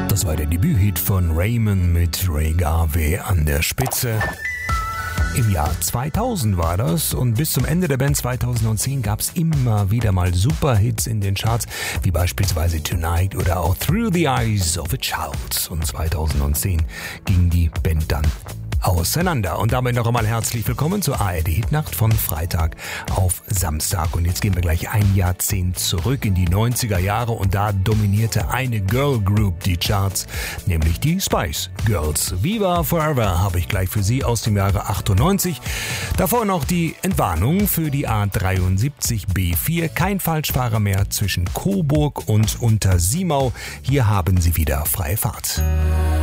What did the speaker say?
Das war der Debüthit von Raymond mit Ray Garvey an der Spitze. Im Jahr 2000 war das und bis zum Ende der Band 2010 gab es immer wieder mal Superhits in den Charts, wie beispielsweise Tonight oder auch Through the Eyes of a Child. Und 2010 ging die Band dann auseinander. Und damit noch einmal herzlich willkommen zur ARD-Hitnacht von Freitag auf Samstag. Und jetzt gehen wir gleich ein Jahrzehnt zurück in die 90er Jahre und da dominierte eine Girl Group die Charts, nämlich die Spice Girls. Viva Forever habe ich gleich für Sie aus dem Jahre 98. Davor noch die Entwarnung für die A73 B4. Kein Falschfahrer mehr zwischen Coburg und Untersimau. Hier haben Sie wieder freie Fahrt.